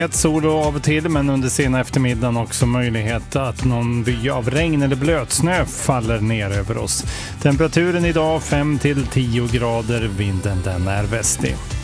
Ett sol av och till, men under sena eftermiddagen också möjlighet att någon vy av regn eller blötsnö faller ner över oss. Temperaturen idag 5 till 10 grader, vinden den är västlig.